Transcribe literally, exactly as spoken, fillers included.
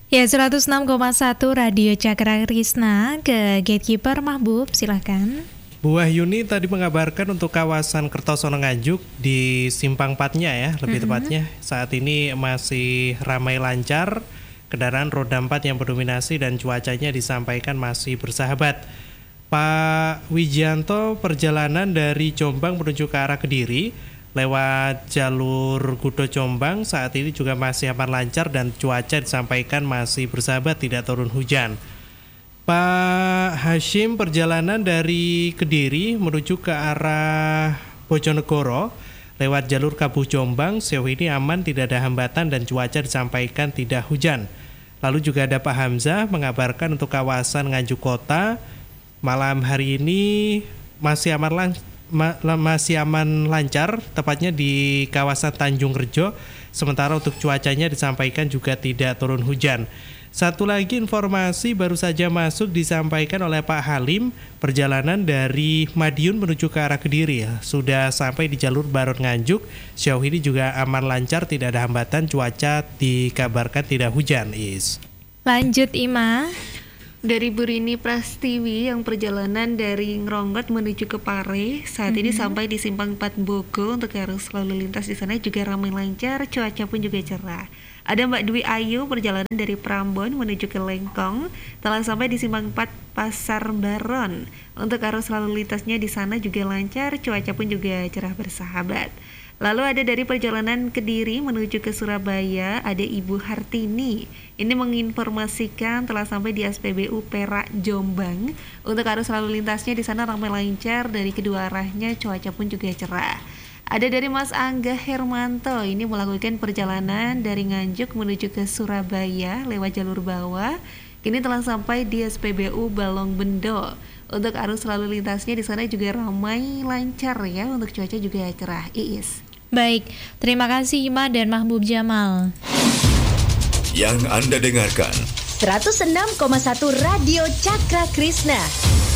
Ya, seratus enam koma satu Radio Cakra Krisna ke Gatekeeper Mahbub, silahkan. Bu Wahyuni tadi mengabarkan untuk kawasan Kertosono Nganjuk di Simpang empat-nya ya, lebih mm-hmm. tepatnya saat ini masih ramai lancar, kendaraan roda empat yang mendominasi dan cuacanya disampaikan masih bersahabat. Pak Wijanto, perjalanan dari Jombang menuju ke arah Kediri lewat jalur Kudo Jombang saat ini juga masih aman lancar dan cuaca disampaikan masih bersahabat, tidak turun hujan. Pak Hashim, perjalanan dari Kediri menuju ke arah Bojonegoro lewat jalur Kabuh Jombang sejauh ini aman, tidak ada hambatan dan cuaca disampaikan tidak hujan. Lalu juga ada Pak Hamzah mengabarkan untuk kawasan Nganjuk Kota malam hari ini masih aman lancar. Ma- masih aman lancar, tepatnya di kawasan Tanjung Rejo. Sementara untuk cuacanya disampaikan juga tidak turun hujan. Satu lagi informasi baru saja masuk disampaikan oleh Pak Halim, perjalanan dari Madiun menuju ke arah Kediri ya, sudah sampai di jalur Baron Nganjuk. Sejauh ini juga aman lancar, tidak ada hambatan, cuaca dikabarkan tidak hujan. Is. Lanjut Ima. Dari Bu Rini Prastiwi yang perjalanan dari Ngronggot menuju ke Pare saat mm-hmm. ini sampai di Simpang empat Bogo. Untuk arus lalu lintas di sana juga ramai lancar, cuaca pun juga cerah. Ada Mbak Dwi Ayu perjalanan dari Prambon menuju ke Lengkong, telah sampai di Simpang empat Pasar Baron. Untuk arus lalu lintasnya di sana juga lancar, cuaca pun juga cerah bersahabat. Lalu ada dari perjalanan Kediri menuju ke Surabaya, ada Ibu Hartini. Ini menginformasikan telah sampai di S P B U Perak Jombang. Untuk arus lalu lintasnya di sana ramai lancar, dari kedua arahnya cuaca pun juga cerah. Ada dari Mas Angga Hermanto, ini melakukan perjalanan dari Nganjuk menuju ke Surabaya lewat jalur bawah. Kini telah sampai di S P B U Balong Bendo. Untuk arus lalu lintasnya di sana juga ramai lancar ya, untuk cuaca juga cerah. Iis. Baik, terima kasih Ima dan Mahbub Jamal. Yang Anda dengarkan seratus enam koma satu Radio Cakra Krisna.